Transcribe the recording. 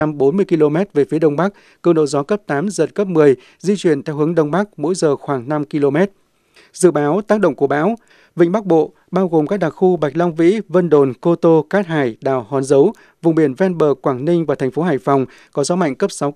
140 km về phía đông bắc, cường độ gió cấp 8, giật cấp 10, di chuyển theo hướng đông bắc, mỗi giờ khoảng 5 km. Dự báo tác động của bão: Vịnh Bắc Bộ, bao gồm các đặc khu Bạch Long Vĩ, Vân Đồn, Cô Tô, Cát Hải, đảo Hòn Dấu, vùng biển ven bờ Quảng Ninh và thành phố Hải Phòng, có gió mạnh cấp 6,